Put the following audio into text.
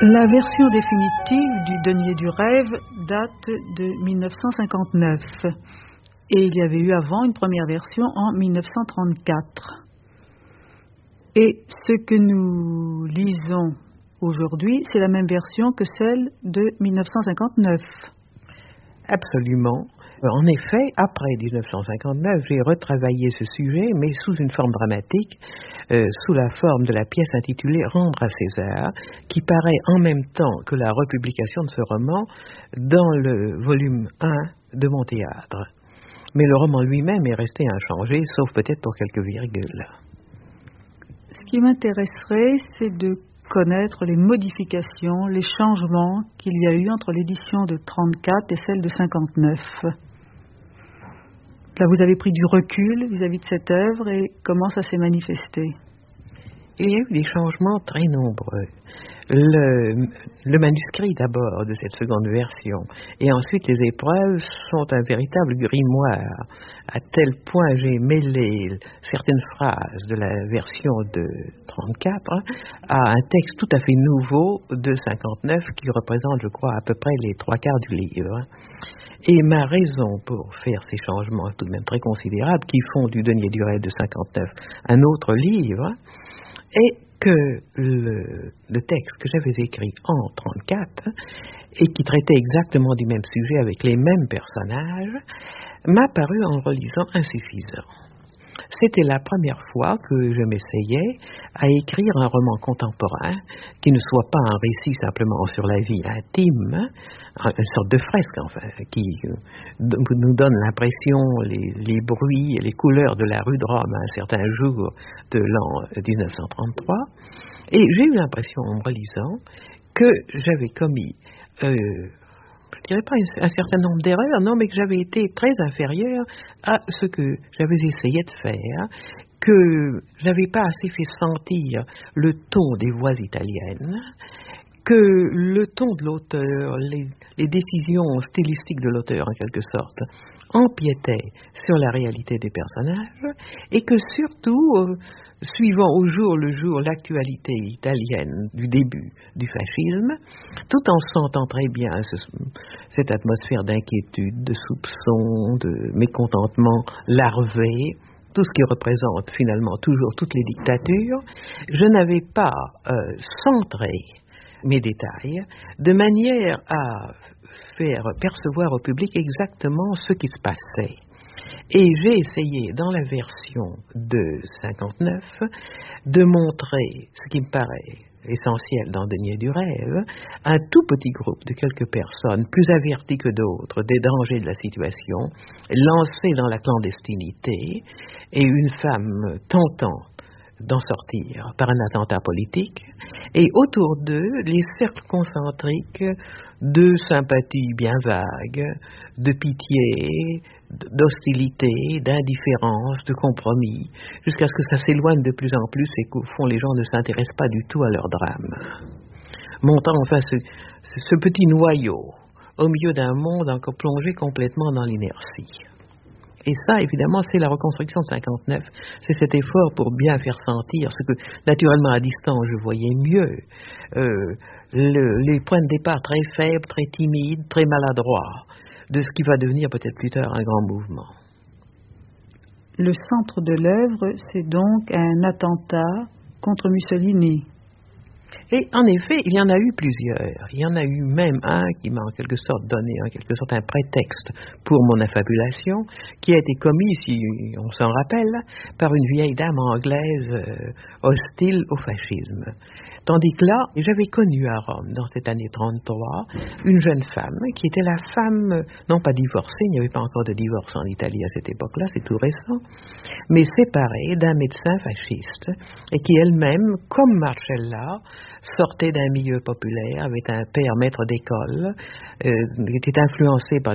La version définitive du Denier du rêve date de 1959 et il y avait eu avant une première version en 1934. Et ce que nous lisons aujourd'hui, c'est la même version que celle de 1959. Absolument. En effet, après 1959, j'ai retravaillé ce sujet, mais sous une forme dramatique, sous la forme de la pièce intitulée « Rendre à César », qui paraît en même temps que la republication de ce roman dans le volume 1 de mon théâtre. Mais le roman lui-même est resté inchangé, sauf peut-être pour quelques virgules. Ce qui m'intéresserait, c'est de connaître les modifications, les changements qu'il y a eu entre l'édition de 34 et celle de 59. Là, vous avez pris du recul vis-à-vis de cette œuvre et comment ça s'est manifesté? Il y a eu des changements très nombreux. Le manuscrit d'abord de cette seconde version et ensuite les épreuves sont un véritable grimoire. À tel point j'ai mêlé certaines phrases de la version de 34 à un texte tout à fait nouveau de 59 qui représente, je crois, à peu près les 3/4 du livre. Et ma raison pour faire ces changements tout de même très considérables qui font du Denier du rêve de 59 un autre livre est que le texte que j'avais écrit en 34 et qui traitait exactement du même sujet avec les mêmes personnages m'a paru en relisant insuffisant. C'était la première fois que je m'essayais à écrire un roman contemporain qui ne soit pas un récit simplement sur la vie intime, une sorte de fresque enfin, qui nous donne l'impression, les bruits et les couleurs de la rue de Rome à un certain jour de l'an 1933. Et j'ai eu l'impression en me relisant que j'avais commis je dirais pas un certain nombre d'erreurs, non, mais que j'avais été très inférieur à ce que j'avais essayé de faire, que j'avais pas assez fait sentir le ton des voix italiennes, que le ton de l'auteur, les décisions stylistiques de l'auteur en quelque sorte, empiétaient sur la réalité des personnages et que surtout, suivant au jour le jour l'actualité italienne du début du fascisme, tout en sentant très bien cette atmosphère d'inquiétude, de soupçon, de mécontentement larvé, tout ce qui représente finalement toujours toutes les dictatures, je n'avais pas centré mes détails de manière à faire percevoir au public exactement ce qui se passait. Et j'ai essayé, dans la version de 59, de montrer ce qui me paraît essentiel dans Denier du rêve, un tout petit groupe de quelques personnes, plus averties que d'autres des dangers de la situation, lancées dans la clandestinité, et une femme tentant d'en sortir par un attentat politique, et autour d'eux, les cercles concentriques de sympathie bien vague, de pitié, d'hostilité, d'indifférence, de compromis, jusqu'à ce que ça s'éloigne de plus en plus et qu'au fond les gens ne s'intéressent pas du tout à leur drame. Montant enfin ce petit noyau au milieu d'un monde encore plongé complètement dans l'inertie. Et ça, évidemment, c'est la reconstruction de 59. C'est cet effort pour bien faire sentir ce que, naturellement, à distance, je voyais mieux. Les points de départ très faibles, très timides, très maladroits, de ce qui va devenir peut-être plus tard un grand mouvement. Le centre de l'œuvre, c'est donc un attentat contre Mussolini. Et en effet, il y en a eu plusieurs. Il y en a eu même un qui m'a en quelque sorte donné un prétexte pour mon affabulation, qui a été commis, si on s'en rappelle, par une vieille dame anglaise hostile au fascisme. Tandis que là, j'avais connu à Rome, dans cette année 33, une jeune femme qui était la femme, non pas divorcée, il n'y avait pas encore de divorce en Italie à cette époque-là, c'est tout récent, mais séparée d'un médecin fasciste, et qui elle-même, comme Marcella, sortait d'un milieu populaire, avait un père maître d'école, était influencé par